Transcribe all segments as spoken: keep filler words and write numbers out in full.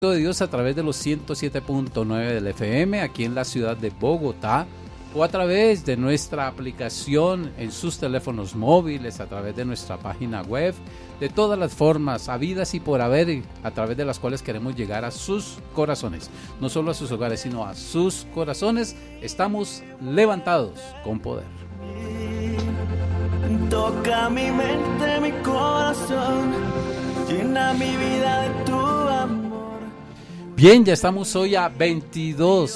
de Dios a través de los ciento siete punto nueve del F M aquí en la ciudad de Bogotá, o a través de nuestra aplicación en sus teléfonos móviles, a través de nuestra página web, de todas las formas habidas y por haber, a través de las cuales queremos llegar a sus corazones, no solo a sus hogares, sino a sus corazones. Estamos levantados con poder. Toca mi mente, mi corazón, llena mi vida de tu amor. Bien, ya estamos hoy a veintidós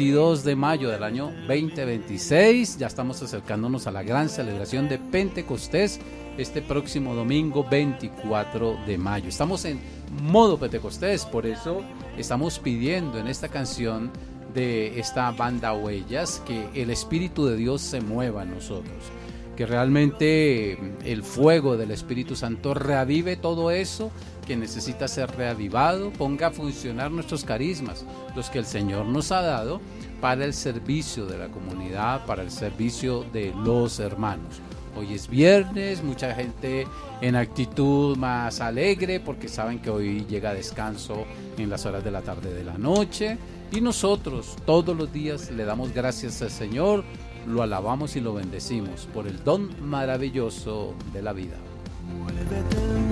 de mayo del año veinte veintiséis, ya estamos acercándonos a la gran celebración de Pentecostés este próximo domingo veinticuatro de mayo. Estamos en modo Pentecostés, por eso estamos pidiendo en esta canción de esta banda Huellas que el Espíritu de Dios se mueva en nosotros, que realmente el fuego del Espíritu Santo reavive todo eso que necesita ser reavivado, ponga a funcionar nuestros carismas, los que el Señor nos ha dado para el servicio de la comunidad, para el servicio de los hermanos. Hoy es viernes, mucha gente en actitud más alegre porque saben que hoy llega descanso en las horas de la tarde de la noche, y nosotros todos los días le damos gracias al Señor, lo alabamos y lo bendecimos por el don maravilloso de la vida. Muévete en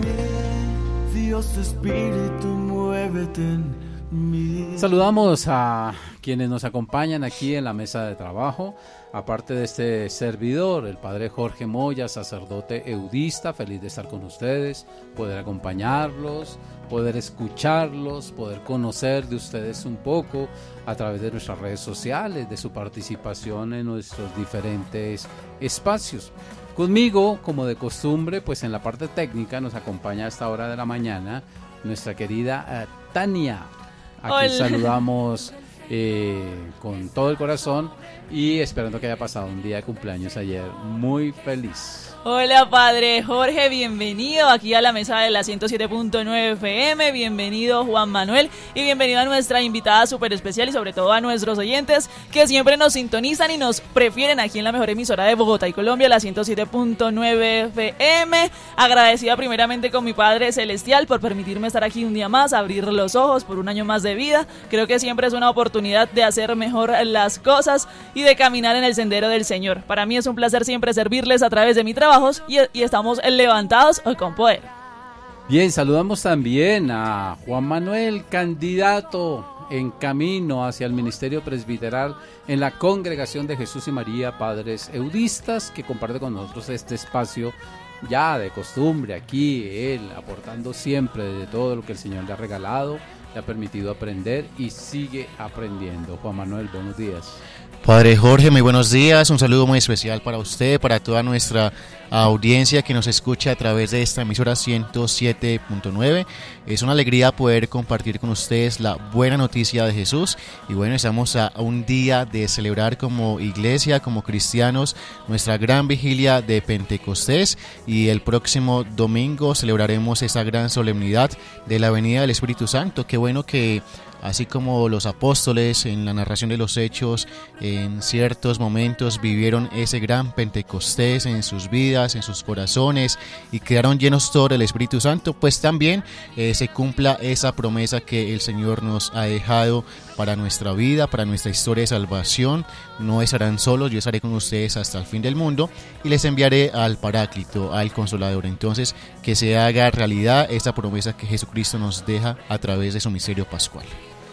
mí, Dios Espíritu, muévete en mí. Saludamos a quienes nos acompañan aquí en la mesa de trabajo, aparte de este servidor, el padre Jorge Moya, sacerdote eudista, feliz de estar con ustedes, poder acompañarlos, poder escucharlos, poder conocer de ustedes un poco a través de nuestras redes sociales, de su participación en nuestros diferentes espacios. Conmigo, como de costumbre, pues en la parte técnica nos acompaña a esta hora de la mañana nuestra querida uh, Tania, a quien saludamos eh, con todo el corazón y esperando que haya pasado un día de cumpleaños ayer muy feliz. Hola padre Jorge, bienvenido aquí a la mesa de la ciento siete punto nueve F M, bienvenido Juan Manuel y bienvenido a nuestra invitada súper especial y sobre todo a nuestros oyentes que siempre nos sintonizan y nos prefieren aquí en la mejor emisora de Bogotá y Colombia, la ciento siete punto nueve F M. Agradecida primeramente con mi Padre Celestial por permitirme estar aquí un día más, abrir los ojos por un año más de vida. Creo que siempre es una oportunidad de hacer mejor las cosas y de caminar en el sendero del Señor. Para mí es un placer siempre servirles a través de mi trabajo Y, y estamos levantados con poder. Bien, saludamos también a Juan Manuel, candidato en camino hacia el ministerio presbiteral en la Congregación de Jesús y María Padres Eudistas, que comparte con nosotros este espacio ya de costumbre aquí, él aportando siempre de todo lo que el Señor le ha regalado, le ha permitido aprender y sigue aprendiendo. Juan Manuel, buenos días. Padre Jorge, muy buenos días, un saludo muy especial para usted, para toda nuestra audiencia que nos escucha a través de esta emisora ciento siete punto nueve. Es una alegría poder compartir con ustedes la buena noticia de Jesús y bueno, estamos a un día de celebrar como iglesia, como cristianos, nuestra gran vigilia de Pentecostés y el próximo domingo celebraremos esa gran solemnidad de la venida del Espíritu Santo. Qué bueno que así como los apóstoles en la narración de los hechos en ciertos momentos vivieron ese gran Pentecostés en sus vidas, en sus corazones y quedaron llenos todos del Espíritu Santo, pues también eh, se cumpla esa promesa que el Señor nos ha dejado para nuestra vida, para nuestra historia de salvación. No estarán solos, yo estaré con ustedes hasta el fin del mundo y les enviaré al Paráclito, al Consolador. Entonces, que se haga realidad esa promesa que Jesucristo nos deja a través de su misterio pascual.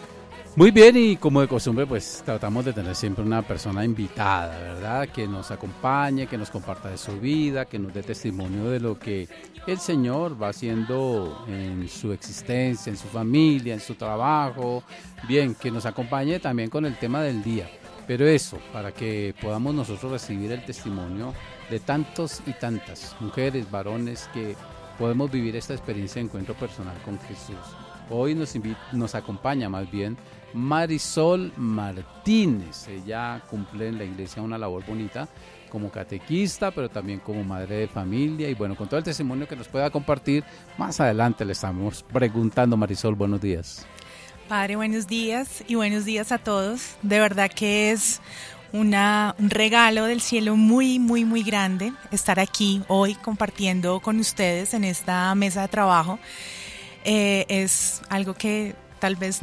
Muy bien, y como de costumbre pues tratamos de tener siempre una persona invitada, ¿verdad? Que nos acompañe, que nos comparta de su vida, que nos dé testimonio de lo que el Señor va haciendo en su existencia, en su familia, en su trabajo. Bien, que nos acompañe también con el tema del día. Pero eso, para que podamos nosotros recibir el testimonio de tantos y tantas mujeres, varones que podemos vivir esta experiencia de encuentro personal con Jesús. Hoy nos, invita, nos acompaña más bien Marisol Martínez. Ella cumple en la iglesia una labor bonita como catequista, pero también como madre de familia. Y bueno, con todo el testimonio que nos pueda compartir, más adelante le estamos preguntando. Marisol, buenos días. Padre, buenos días y buenos días a todos. De verdad que es una, un regalo del cielo muy, muy, muy grande estar aquí hoy compartiendo con ustedes en esta mesa de trabajo. Eh, es algo que tal vez